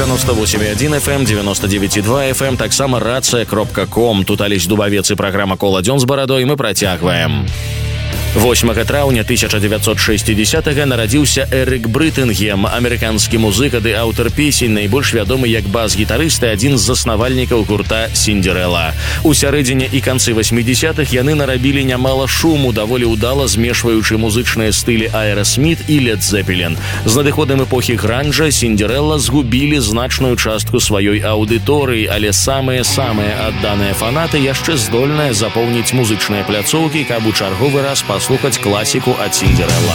98,1 FM, 99,2 FM, таксама racja.com. Тут Алесь Дубавец і праграма «Кола дзён з барадой». Мы працягваем. 8 траўня 1960-га нарадзіўся Эрык Брытынгем, амерыканскі музыка ды аўтар песень, найбольш вядомы як бас-гітарыст і адзін з заснавальнікаў гурта «Сіндзерэла». У сярэдзіне і канцы 80-х яны нарабілі нямала шуму, даволі ўдала змешваючы музычныя стылі Аэрасміт і Лед Зепелін. З надыходам эпохі гранжа «Сіндзерэла» згубілі значную частку сваёй аўдыторыі, але самыя адданыя фанаты яшчэ здольныя запоўніць музычныя пляцоўкі, каб у чарговы раз паслухаць класіку ад «Сіндзерэла».